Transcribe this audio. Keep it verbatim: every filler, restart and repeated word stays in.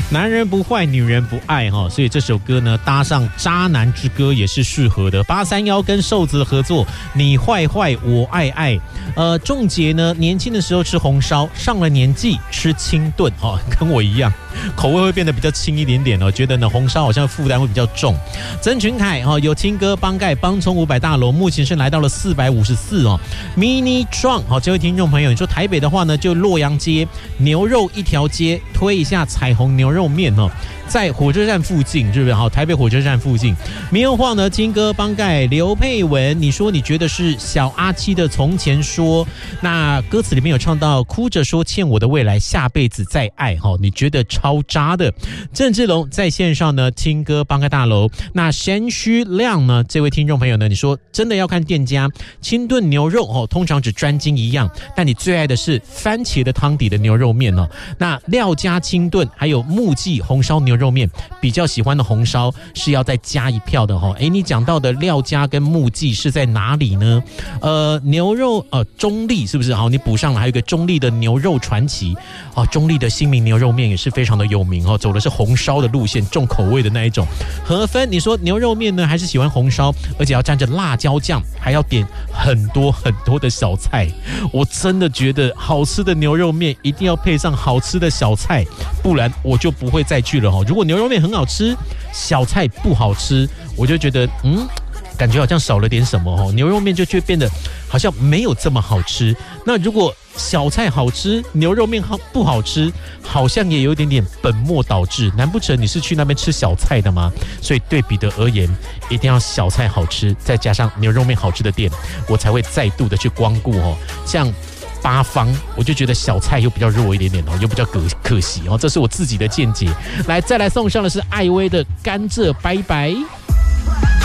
男人不坏，女人不爱哈，所以这首歌呢搭上渣男之歌也是适合的。八三夭跟瘦子的合作，你坏坏我爱爱。呃，仲杰呢年轻的时候吃红烧，上了年纪吃清炖哈，跟我一样，口味会变得比较轻一点点哦，觉得呢红烧好像负担会比较重。曾群凯哈有青歌帮盖帮冲五百大楼，目前是来到了四百五十四哦。Mini Trunk 好，这位听众朋友，你说台北的话呢，就洛阳街牛肉一条街，推一下彩虹牛肉面哦，在火车站附近，是不是？好，台北火车站附近。迷油晃呢，青歌帮盖刘佩文，你说你觉得是小阿七的从前说，那歌词里面有唱到哭着说欠我的未来，下辈子再爱哈，你觉得超渣的。郑志龙在线上呢，青歌帮盖大楼。那贤虚亮呢，这位听众朋友呢，你说真的要看店家，清炖牛肉哦，通常只专精一样，但你最爱的是番茄的汤底的牛肉面哦。那廖家清炖还有木记红烧牛肉面，比较喜欢的红烧是要再加一票的哈。哎，你讲到的廖家跟木记是在哪里呢？呃，牛肉呃中立是不是？好，你补上了，还有一个中立的牛肉传奇哦，中立的新民牛肉面也是非常的有名哦，走的是红烧的路线，重口味的那一种。何芬，你说牛肉面呢，还是喜欢红烧，而且要蘸着辣椒酱，还要点很多很多的小菜。我真的觉得好吃的牛肉面一定要配上好吃的小菜，不然我就不会再去了哈。如果牛肉面很好吃，小菜不好吃，我就觉得嗯。感觉好像少了点什么哦，牛肉面就却变得好像没有这么好吃。那如果小菜好吃，牛肉面好不好吃，好像也有一点点本末倒置。难不成你是去那边吃小菜的吗？所以对彼得而言，一定要小菜好吃，再加上牛肉面好吃的店，我才会再度的去光顾哦。像八方，我就觉得小菜又比较弱一点点哦，又比较可可惜哦，这是我自己的见解。来，再来送上的是艾薇的甘蔗拜拜。